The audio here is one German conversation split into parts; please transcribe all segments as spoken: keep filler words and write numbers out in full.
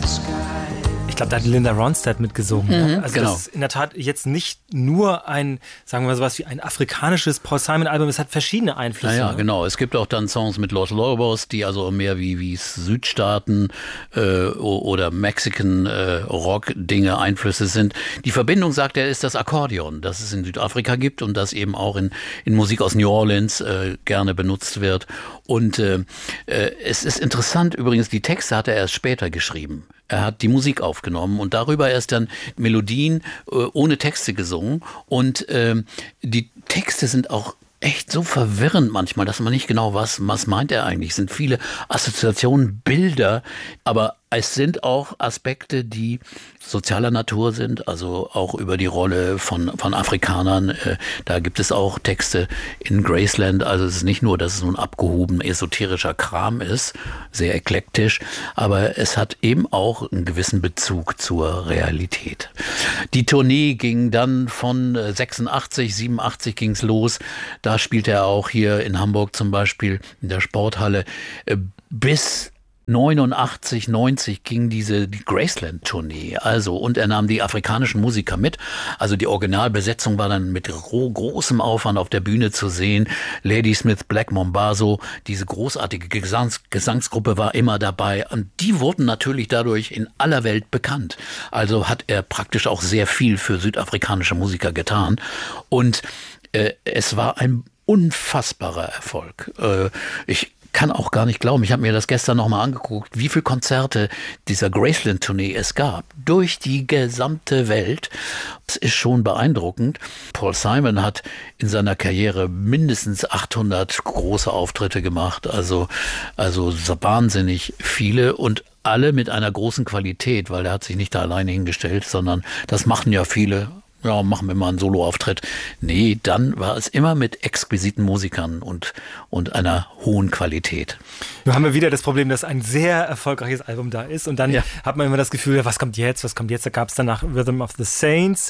Ich glaube, da hat Linda Ronstadt mitgesungen. Mhm, also genau. das ist in der Tat jetzt nicht nur ein, sagen wir mal sowas wie ein afrikanisches Paul Simon-Album, es hat verschiedene Einflüsse. Ja, ja, ne? genau. Es gibt auch dann Songs mit Los Lobos, die also mehr wie, wie Südstaaten äh, oder Mexican äh, Rock-Dinge, Einflüsse sind. Die Verbindung, sagt er, ist das Akkordeon, das es in Südafrika gibt und das eben auch in, in Musik aus New Orleans äh, gerne benutzt wird. Und äh, äh, es ist interessant, übrigens, die Texte hat er erst später geschrieben. Er hat die Musik aufgenommen und darüber erst dann Melodien äh, ohne Texte gesungen. Und äh, die Texte sind auch echt so verwirrend manchmal, dass man nicht genau weiß, was meint er eigentlich. Es sind viele Assoziationen, Bilder, aber es sind auch Aspekte, die sozialer Natur sind, also auch über die Rolle von, von Afrikanern. Äh, da gibt es auch Texte in Graceland. Also es ist nicht nur, dass es so ein abgehoben esoterischer Kram ist, sehr eklektisch, aber es hat eben auch einen gewissen Bezug zur Realität. Die Tournee ging dann von sechsundachtzig, siebenundachtzig ging's los. Da spielte er auch hier in Hamburg zum Beispiel in der Sporthalle äh, bis neunundachtzig, neunzig ging diese die Graceland-Tournee. Also, und er nahm die afrikanischen Musiker mit. Also die Originalbesetzung war dann mit gro- großem Aufwand auf der Bühne zu sehen. Ladysmith, Black Mambazo, diese großartige Gesangs- Gesangsgruppe war immer dabei. Und die wurden natürlich dadurch in aller Welt bekannt. Also hat er praktisch auch sehr viel für südafrikanische Musiker getan. Und äh, es war ein unfassbarer Erfolg. Äh, ich kann auch gar nicht glauben, ich habe mir das gestern nochmal angeguckt, wie viele Konzerte dieser Graceland-Tournee es gab. Durch die gesamte Welt. Das ist schon beeindruckend. Paul Simon hat in seiner Karriere mindestens achthundert große Auftritte gemacht. Also, also so wahnsinnig viele und alle mit einer großen Qualität, weil er hat sich nicht da alleine hingestellt, sondern das machen ja viele. Ja, machen wir mal einen Soloauftritt. Nee, dann war es immer mit exquisiten Musikern und, und einer hohen Qualität. Nun haben wir wieder das Problem, dass ein sehr erfolgreiches Album da ist und dann ja. hat man immer das Gefühl, was kommt jetzt, was kommt jetzt? Da gab es danach Rhythm of the Saints,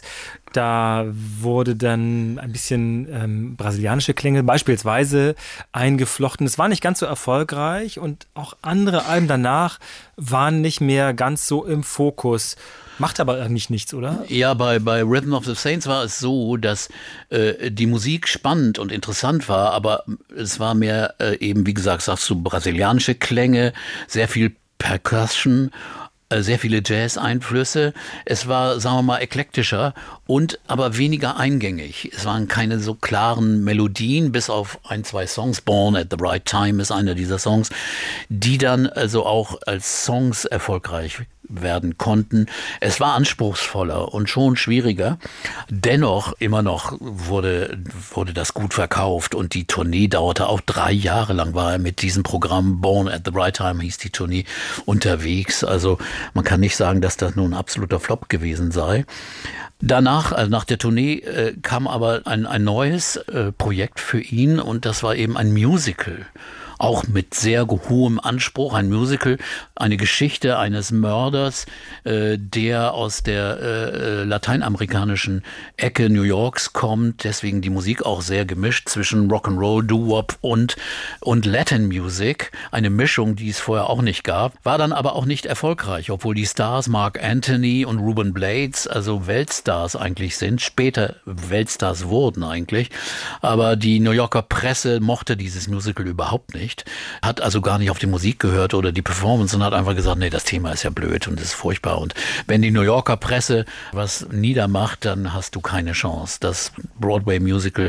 da wurde dann ein bisschen ähm, brasilianische Klänge beispielsweise eingeflochten. Es war nicht ganz so erfolgreich und auch andere Alben danach waren nicht mehr ganz so im Fokus. Macht aber eigentlich nichts, oder? Ja, bei, bei Rhythm of the Saints war es so, dass äh, die Musik spannend und interessant war, aber es war mehr äh, eben, wie gesagt, sagst du, brasilianische Klänge, sehr viel Percussion, äh, sehr viele Jazz-Einflüsse. Es war, sagen wir mal, eklektischer und aber weniger eingängig. Es waren keine so klaren Melodien, bis auf ein, zwei Songs. Born at the Right Time ist einer dieser Songs, die dann also auch als Songs erfolgreich werden konnten. Es war anspruchsvoller und schon schwieriger. Dennoch, immer noch wurde, wurde das gut verkauft und die Tournee dauerte auch drei Jahre lang, war er mit diesem Programm Born at the Right Time hieß die Tournee unterwegs. Also man kann nicht sagen, dass das nun ein absoluter Flop gewesen sei. Danach, also nach der Tournee, äh, kam aber ein, ein neues äh, Projekt für ihn und das war eben ein Musical. Auch mit sehr hohem Anspruch, ein Musical, eine Geschichte eines Mörders, äh, der aus der äh, lateinamerikanischen Ecke New Yorks kommt, deswegen die Musik auch sehr gemischt zwischen Rock'n'Roll, Doo-Wop und, und Latin Music, eine Mischung, die es vorher auch nicht gab, war dann aber auch nicht erfolgreich, obwohl die Stars Mark Anthony und Ruben Blades, also Weltstars eigentlich sind, später Weltstars wurden eigentlich, aber die New Yorker Presse mochte dieses Musical überhaupt nicht. Hat also gar nicht auf die Musik gehört oder die Performance und hat einfach gesagt, nee, das Thema ist ja blöd und ist furchtbar. Und wenn die New Yorker Presse was niedermacht, dann hast du keine Chance. Das Broadway-Musical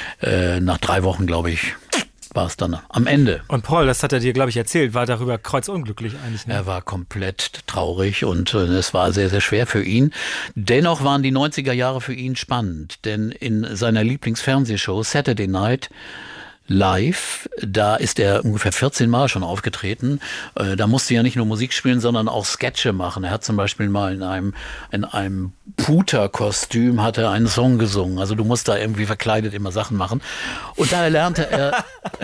äh, nach drei Wochen, glaube ich, war es dann am Ende. Und Paul, das hat er dir, glaube ich, erzählt, war darüber kreuzunglücklich eigentlich. Ne? Er war komplett traurig und äh, es war sehr, sehr schwer für ihn. Dennoch waren die neunziger Jahre für ihn spannend, denn in seiner Lieblingsfernsehshow Saturday Night Live, da ist er ungefähr vierzehn Mal schon aufgetreten. Äh, da musste er nicht nur Musik spielen, sondern auch Sketche machen. Er hat zum Beispiel mal in einem, in einem Puter-Kostüm hat er einen Song gesungen. Also du musst da irgendwie verkleidet immer Sachen machen. Und da lernte er,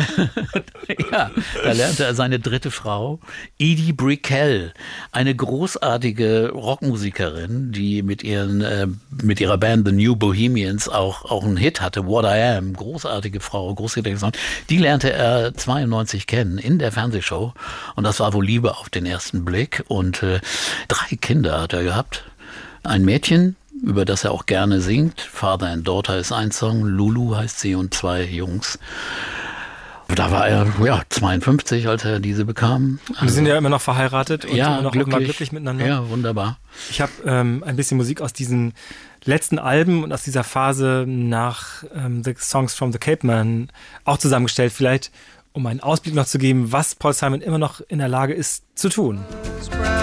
ja, da lernte er seine dritte Frau, Edie Brickell, eine großartige Rockmusikerin, die mit ihren, äh, mit ihrer Band The New Bohemians auch, auch einen Hit hatte. What I Am, großartige Frau, großartige Song. Die lernte er zweiundneunzig kennen in der Fernsehshow und das war wohl Liebe auf den ersten Blick und äh, drei Kinder hat er gehabt. Ein Mädchen, über das er auch gerne singt, Father and Daughter ist ein Song, Lulu heißt sie und zwei Jungs. Da war er ja zweiundfünfzig, als er diese bekam. Also, und die sind ja immer noch verheiratet und ja, immer noch glücklich, glücklich miteinander. Ja, wunderbar. Ich habe ähm, ein bisschen Musik aus diesen letzten Alben und aus dieser Phase nach ähm, The Songs from the Cape Man auch zusammengestellt. Vielleicht, um einen Ausblick noch zu geben, was Paul Simon immer noch in der Lage ist zu tun.